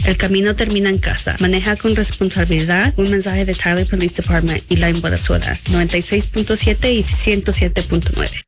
El camino termina en casa. Maneja con responsabilidad. Un mensaje de Tyler Police Department y Lime Venezuela, 96.7 y 107.9.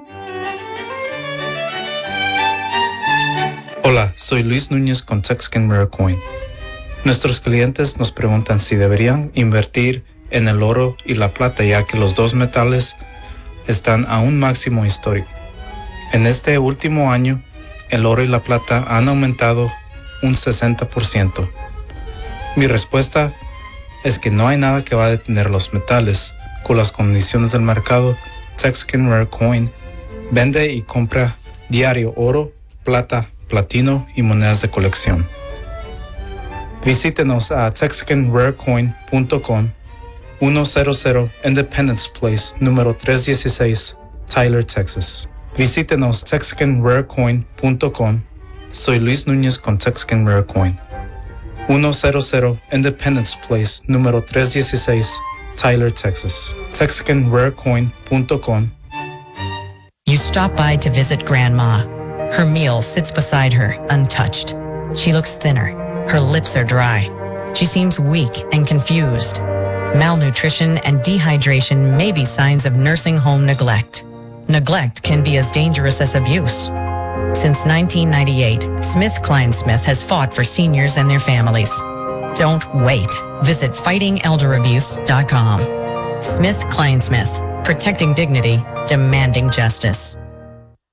Hola, soy Luis Núñez con Texican Rare Coin. Nuestros clientes nos preguntan si deberían invertir en el oro y la plata, ya que los dos metales están a un máximo histórico. En este último año, el oro y la plata han aumentado un 60%. Mi respuesta es que no hay nada que va a detener los metales. Con las condiciones del mercado, Texican Rare Coin vende y compra diario oro, plata, platino y monedas de colección. Visítenos a texicanrarecoin.com, 100 Independence Place, número 316, Tyler, Texas. Visítenos texicanrarecoin.com. Soy Luis Núñez con Texican Rare Coin. 100 Independence Place, número 316, Tyler, Texas. texicanrarecoin.com. You stop by to visit Grandma. Her meal sits beside her, untouched. She looks thinner. Her lips are dry. She seems weak and confused. Malnutrition and dehydration may be signs of nursing home neglect. Neglect can be as dangerous as abuse. Since 1998, SmithKline Smith has fought for seniors and their families. Don't wait. Visit fightingelderabuse.com. SmithKline Smith, protecting dignity, demanding justice.